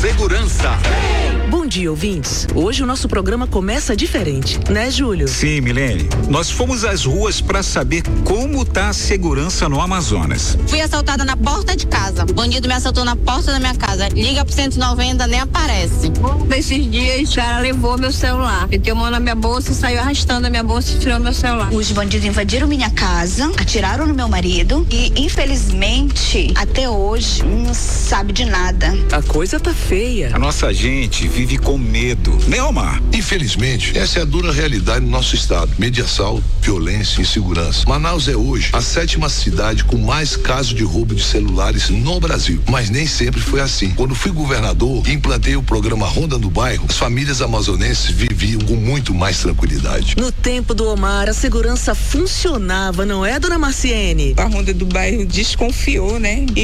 segurança. Bom dia, ouvintes. Hoje o nosso programa começa diferente, né, Júlio? Sim, Milene. Nós fomos às ruas para saber como tá a segurança no Amazonas. Fui assaltada na porta de casa. O bandido me assaltou na porta da minha casa. Liga pro 190, nem aparece. Nesses dias, o cara levou meu celular. Meteu a mão na minha bolsa, saiu arrastando a minha bolsa e tirou meu celular. Os bandidos invadiram minha casa, atiraram no meu marido e, infelizmente, até hoje, não sabe de nada. A coisa tá feia. A nossa gente vive com medo, né, Omar? Infelizmente, essa é a dura realidade do nosso estado. Medo de assalto, violência e insegurança. Manaus é hoje a 7ª cidade com mais casos de roubo de celulares no Brasil. Mas nem sempre foi assim. Quando fui governador e implantei o programa Ronda no Bairro, as famílias amazonenses viviam com muito mais tranquilidade. No tempo do Omar, a segurança funcionava, não é, dona Marciene? A Ronda do Bairro desconfiou, né?